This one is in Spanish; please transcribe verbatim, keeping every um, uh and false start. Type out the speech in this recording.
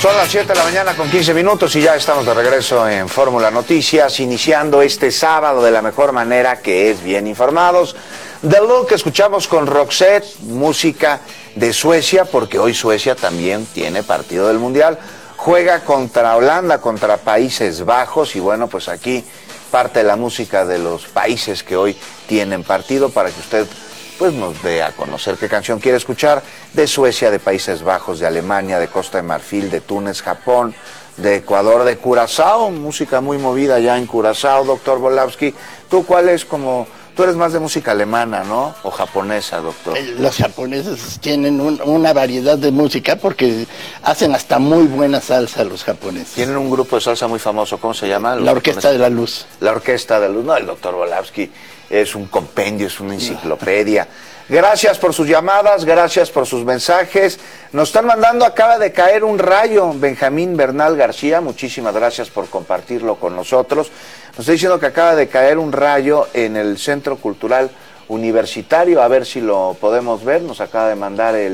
Son las siete de la mañana con quince minutos y ya estamos de regreso en Fórmula Noticias, iniciando este sábado de la mejor manera, que es bien informados. The Look, escuchamos con Roxette, música de Suecia, porque hoy Suecia también tiene partido del Mundial. Juega contra Holanda, contra Países Bajos, y bueno, pues aquí parte de la música de los países que hoy tienen partido para que usted pues nos dé a conocer qué canción quiere escuchar de Suecia, de Países Bajos, de Alemania, de Costa de Marfil, de Túnez, Japón, de Ecuador, de Curazao, música muy movida ya en Curazao, doctor Volowski. ¿Tú cuál es como, tú eres más de música alemana, ¿no? O japonesa, doctor? Los japoneses tienen un, una variedad de música porque hacen hasta muy buena salsa los japoneses. Tienen un grupo de salsa muy famoso, ¿cómo se llama? La Orquesta de la Luz. La Orquesta de la Luz, no, el doctor Volowski es un compendio, es una enciclopedia. Gracias por sus llamadas, gracias por sus mensajes. Nos están mandando, acaba de caer un rayo, Benjamín Bernal García, muchísimas gracias por compartirlo con nosotros. Nos está diciendo que acaba de caer un rayo en el Centro Cultural Universitario, a ver si lo podemos ver, nos acaba de mandar el